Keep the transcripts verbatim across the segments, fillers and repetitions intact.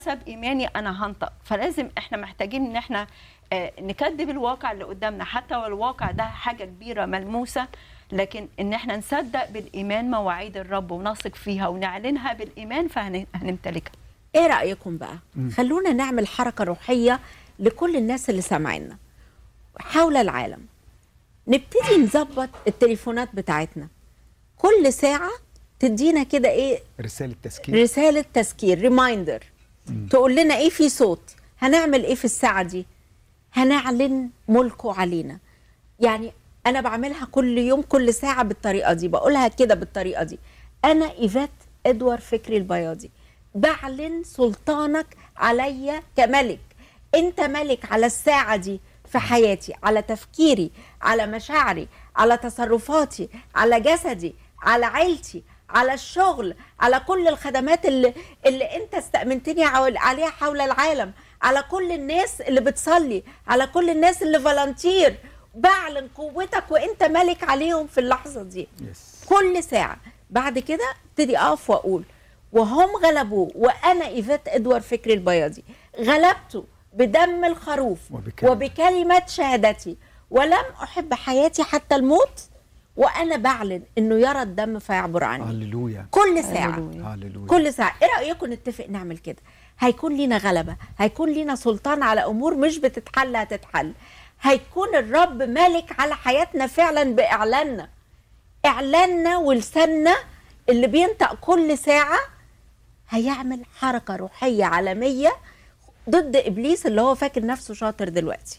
حسب ايماني انا هنطق. فلازم احنا محتاجين ان احنا آه نكذب الواقع اللي قدامنا، حتى والواقع ده حاجه كبيره ملموسه، لكن ان احنا نصدق بالايمان مواعيد الرب ونثق فيها ونعلنها بالايمان فهنمتلكها. ايه رايكم بقى؟ م. خلونا نعمل حركه روحيه لكل الناس اللي سامعيننا حول العالم. نبتدي نظبط التليفونات بتاعتنا كل ساعه تدينا كده ايه، رساله تذكير رساله تذكير ريمايندر، تقول لنا ايه في صوت، هنعمل ايه في الساعه دي، هنعلن ملكه علينا. يعني انا بعملها كل يوم كل ساعه بالطريقه دي، بقولها كده بالطريقه دي. انا ايفات ادوار فكري البياضي، بعلن سلطانك عليا كملك. انت ملك على الساعه دي في حياتي، على تفكيري، على مشاعري، على تصرفاتي، على جسدي، على عيلتي، على الشغل، على كل الخدمات اللي, اللي انت استأمنتني عليها حول العالم، على كل الناس اللي بتصلي، على كل الناس اللي فالنتير. بعلن قوتك وانت ملك عليهم في اللحظة دي. yes. كل ساعة. بعد كده ابتدي اقف واقول وهم غلبوا وانا ايفات ادوار فكري البياضي غلبته بدم الخروف وبكلمة, وبكلمة شهادتي، ولم احب حياتي حتى الموت، وانا بعلن انه يرى الدم فيعبر عني. هللويا. كل ساعه هللويا. كل ساعه. ايه رايكم نتفق نعمل كده؟ هيكون لينا غلبه، هيكون لينا سلطان على امور مش بتتحل هتتحل. هيكون الرب مالك على حياتنا فعلا باعلاننا، اعلاننا ولساننا اللي بينطق كل ساعه هيعمل حركه روحيه عالميه ضد ابليس اللي هو فاكر نفسه شاطر دلوقتي.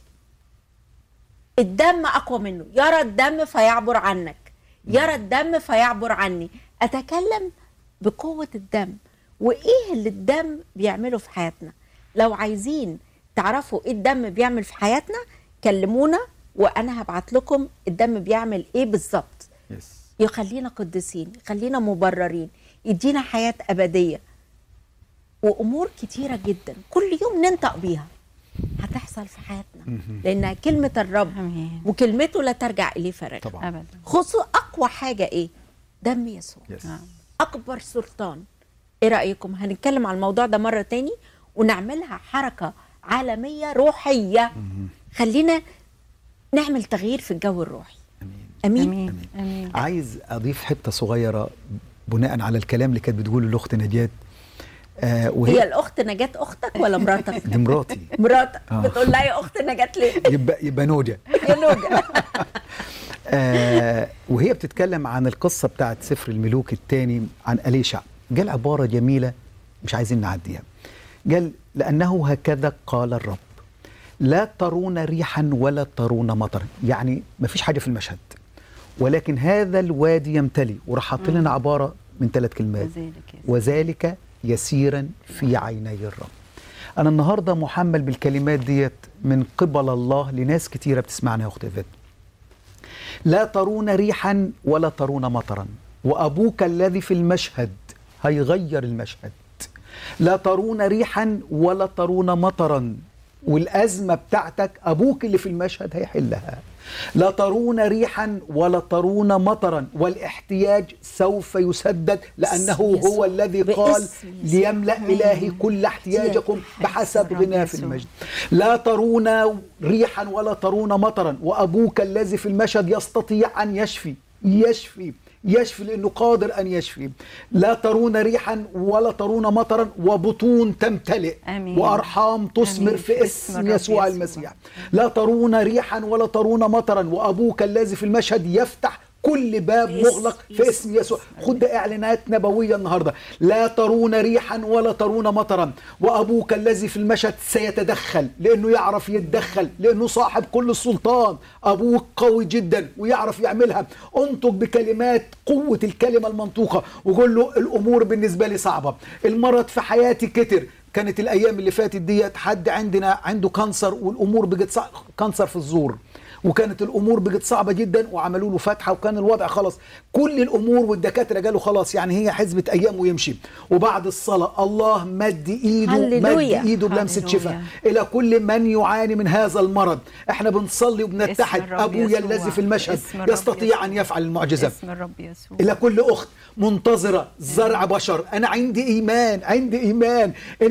الدم أقوى منه، يرى الدم فيعبر عنك، يرى الدم فيعبر عني. أتكلم بقوة الدم وإيه اللي الدم بيعمله في حياتنا. لو عايزين تعرفوا إيه الدم بيعمل في حياتنا كلمونا وأنا هبعت لكم الدم بيعمل إيه بالظبط. yes. يخلينا قدسين، يخلينا مبررين، يدينا حياة أبدية وأمور كتيرة جدا كل يوم ننطق بيها هتحصل في حياتنا، لأنها كلمة الرب أمين. وكلمته لا ترجع إليه فارغة طبعا. خصوصا أقوى حاجة إيه؟ دم يسوع. yes. أكبر سلطان. إيه رأيكم؟ هنتكلم عن الموضوع ده مرة تاني ونعملها حركة عالمية روحية. مم. خلينا نعمل تغيير في الجو الروحي. أمين. أمين. أمين. أمين. أمين. عايز أضيف حتة صغيرة بناء على الكلام اللي كانت بتقوله الأخت نجاة. آه وهي هي الاخت نجاة اختك ولا مراتك؟ دي مراتي. مراتك. آه. بتقول لها يا اخت نجاة ليه؟ يبقى يبقى نوجة. يا نوجة. آه وهي بتتكلم عن القصه بتاعت سفر الملوك الثاني عن أليشع، قال عباره جميله مش عايزين نعديها. قال لانه هكذا قال الرب لا ترون ريحا ولا ترون مطرا، يعني ما فيش حاجه في المشهد ولكن هذا الوادي يمتلي، وراح حاط لنا عباره من ثلاث كلمات وذلك يسيرا في عيني الرب. أنا النهاردة محمل بالكلمات ديت من قبل الله لناس كتيرة بتسمعنا يا أخت إيفات. لا ترون ريحا ولا ترون مطرا، وأبوك الذي في المشهد هيغير المشهد. لا ترون ريحا ولا ترون مطرا، والأزمة بتاعتك أبوك اللي في المشهد هيحلها. لا ترون ريحا ولا ترون مطرا، والاحتياج سوف يسدد لأنه هو الذي قال ليملأ إلهي كل احتياجكم بحسب غناه في المجد. لا ترون ريحا ولا ترون مطرا، وأبوك الذي في المشهد يستطيع أن يشفي يشفي يشفي لأنه قادر أن يشفي. لا ترون ريحا ولا ترون مطرا، وبطون تمتلئ أمين. وأرحام تثمر أمين. في اسم يسوع المسيح. لا ترون ريحا ولا ترون مطرا، وأبوك الذي في المشهد يفتح كل باب مغلق في اسم يسوع. خد اعلانات نبويه النهارده. لا ترون ريحا ولا ترون مطرا، وابوك الذي في المشهد سيتدخل، لانه يعرف يتدخل، لانه صاحب كل السلطان. ابوك قوي جدا ويعرف يعملها. انطق بكلمات قوه الكلمه المنطوقه وقول له الامور بالنسبه لي صعبه، المرض في حياتي كتر. كانت الايام اللي فاتت ديت حد عندنا عنده كانسر والامور بقت صعبه، كانسر في الزور، وكانت الامور بقت صعبه جدا وعملوا له فتحه وكان الوضع خلاص كل الامور، والدكاتره قالوا خلاص يعني هي حزبه ايام ويمشي. وبعد الصلاه الله مد ايده مد ايده بلمسه شفاء الى كل من يعاني من هذا المرض. احنا بنصلي وبنتحد. ابويا الذي في المشهد يستطيع ان يفعل المعجزه. الى كل اخت منتظره زرع بشر، انا عندي ايمان عندي ايمان